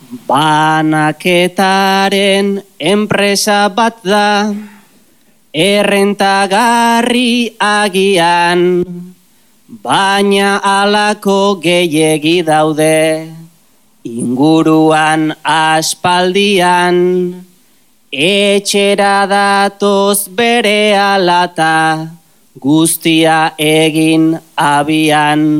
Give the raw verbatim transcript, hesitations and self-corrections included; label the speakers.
Speaker 1: Banaketaren enpresa bat da, errentagarri agian, baina halako gehiegi daude, inguruan aspaldian, etxera datoz bere alata, guztia egin abian.